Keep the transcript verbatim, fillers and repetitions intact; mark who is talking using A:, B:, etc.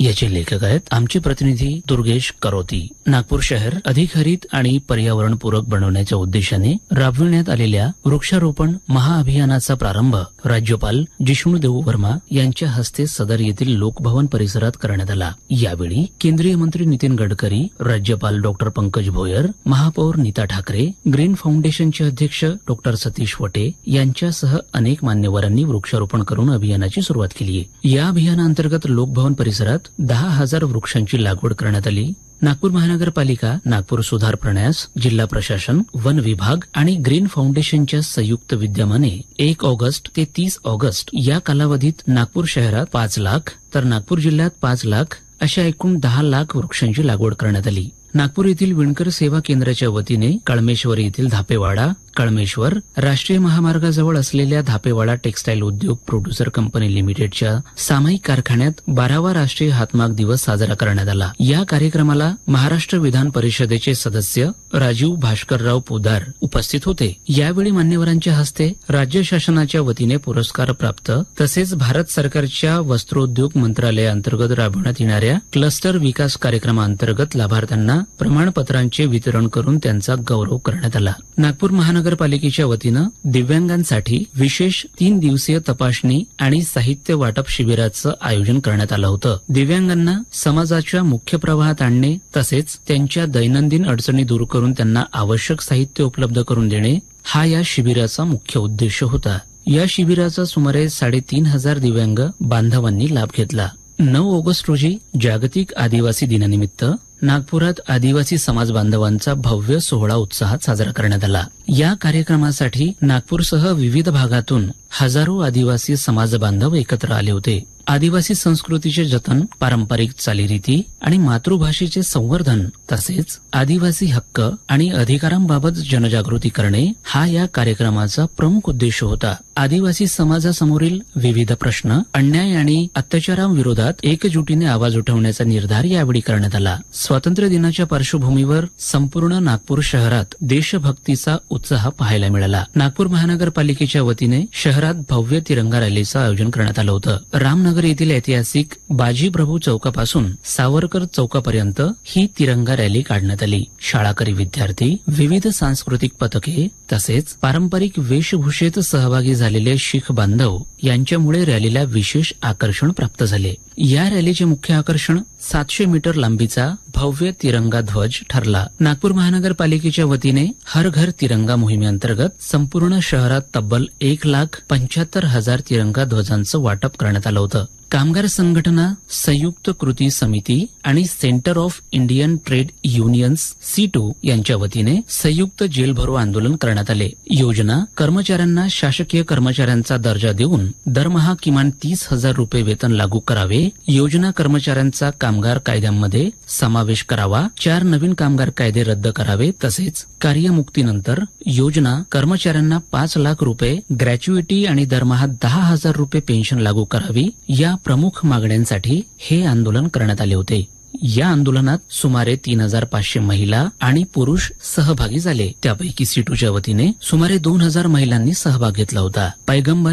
A: याचे लेखक आहेत आमचे प्रतिनिधी दुर्गेश करोती. नागपूर शहर अधिक हरित आणि पर्यावरणपूरक बनवण्याच्या उद्देशाने राबविण्यात आलेल्या वृक्षारोपण महाअभियानाचा प्रारंभ राज्यपाल जिष्णुदेव वर्मा यांच्या हस्ते सदर येथील लोकभवन परिसरात करण्यात आला. यावेळी केंद्रीय मंत्री नितीन गडकरी, राज्यपाल डॉक्टर पंकज भोयर, महापौर नीता ठाकरे, ग्रीन फाउंडेशनचे अध्यक्ष डॉक्टर सतीश वटे यांच्यासह अनेक मान्यवरांनी वृक्षारोपण करून अभियानाची सुरुवात केली आहे. या अभियानाअंतर्गत लोकभवन परिसरात दहा हजार वृक्षांची लागवड करण्यात आली. नागपूर महानगरपालिका, नागपूर सुधार प्रन्यास, जिल्हा प्रशासन, वन विभाग आणि ग्रीन फाउंडेशनच्या संयुक्त विद्यमाने एक ऑगस्ट ते तीस ऑगस्ट या कालावधीत नागपूर शहरात पाच लाख तर नागपूर जिल्ह्यात पाच लाख अशा एकूण दहा लाख वृक्षांची लागवड करण्यात आली. नागपूर येथील विणकर सेवा केंद्राच्या वतीने कळमेश्वर येथील धापेवाडा, कळमेश्वर राष्ट्रीय महामार्गाजवळ असलेल्या धापेवाडा टेक्सटाईल उद्योग प्रोड्युसर कंपनी लिमिटेडच्या सामायिक कारखान्यात बारावा राष्ट्रीय हातमाग दिवस साजरा करण्यात आला. या कार्यक्रमाला महाराष्ट्र विधान परिषदेचे सदस्य राजीव भास्करराव पोदार उपस्थित होते. यावेळी मान्यवरांच्या हस्ते राज्य शासनाच्या वतीने पुरस्कार प्राप्त तसेच भारत सरकारच्या वस्त्रोद्योग मंत्रालयाअंतर्गत राबवण्यात येणाऱ्या क्लस्टर विकास कार्यक्रमाअंतर्गत लाभार्थ्यांना प्रमाणपत्रांचे वितरण करून त्यांचा गौरव करण्यात आला. नागपूर महानगरपालिकेच्या वतीनं दिव्यांगांसाठी विशेष तीन दिवसीय तपासणी आणि साहित्य वाटप शिबिराचं आयोजन करण्यात आलं होतं. दिव्यांगांना समाजाच्या मुख्य प्रवाहात आणणे तसेच त्यांच्या दैनंदिन अडचणी दूर करून त्यांना आवश्यक साहित्य उपलब्ध करून देणे हा या शिबिराचा मुख्य उद्देश होता. या शिबिराचा सुमारे साडेतीन हजार दिव्यांग बांधवांनी लाभ घेतला. नऊ ऑगस्ट रोजी जागतिक आदिवासी दिनानिमित्त नागपुरात आदिवासी समाज बांधवांचा भव्य सोहळा उत्साहात साजरा करण्यात आला. या कार्यक्रमासाठी नागपूरसह विविध भागातून हजारो आदिवासी समाज बांधव एकत्र आले होते. आदिवासी संस्कृतीचे जतन, पारंपरिक चालीरीती आणि मातृभाषेचे संवर्धन तसेच आदिवासी हक्क आणि अधिकारांबाबत जनजागृती करणे हा या कार्यक्रमाचा प्रमुख उद्देश होता. आदिवासी समाजासमोरील विविध प्रश्न, अन्याय आणि अत्याचारांविरोधात एकजुटीने आवाज उठवण्याचा निर्धार यावेळी करण्यात आला. स्वातंत्र्य दिनाच्या पार्श्वभूमीवर संपूर्ण नागपूर शहरात देशभक्तीचा उत्साह पाहायला मिळाला. नागपूर महानगरपालिकेच्या वतीने शहरात भव्य तिरंगा रॅलीचं आयोजन करण्यात आलं होतं. रामनगर येथील ऐतिहासिक बाजीप्रभू चौकापासून सावरकर चौकापर्यंत ही तिरंगा रॅली काढण्यात आली. शाळाकरी विद्यार्थी, विविध सांस्कृतिक पथके तसेच पारंपरिक वेशभूषेत सहभागी झालेले शीख बांधव यांच्यामुळे रॅलीला विशेष आकर्षण प्राप्त झाले. या रॅलीचे मुख्य आकर्षण सातशे मीटर लांबीचा भव्य तिरंगा ध्वज ठरला. नागपूर महानगरपालिकेच्या वतीने हर घर तिरंगा मोहिमेअंतर्गत संपूर्ण शहरात तब्बल एक लाख पंच्याहत्तर हजार तिरंगा ध्वजांचं वाटप करण्यात आलं होतं. कामगार संघटना, संयुक्त कृती समिती आणि centre of Indian trade unions C to यांच्या वतीने संयुक्त जेल भरो आंदोलन करण्यात आले. योजना कर्मचाऱ्यांना शासकीय कर्मचाऱ्यांचा दर्जा देऊन दरमहा किमान तीस हजार रुपये वेतन लागू करावे, योजना कर्मचाऱ्यांचा कामगार कायद्यांमध्ये समावेश करावा, चार नवीन कामगार कायदे रद्द करावे तसेच कार्यमुक्तीनंतर योजना कर्मचाऱ्यांना पाच लाख रुपये ग्रॅच्युइटी आणि दरमहा दहा हजार रुपये पेन्शन लागू करावी या प्रमुख मागण्यांसाठी हे आंदोलन करण्यात आले होते. या आंदोलनात सुमारे तीन हजार पाचशे महिला आणि पुरुष सहभागी झाले. त्यापैकी सीटूच्या वतीने सुमारे दोन हजार महिलांनी सहभाग घेतला होता. पैगंबर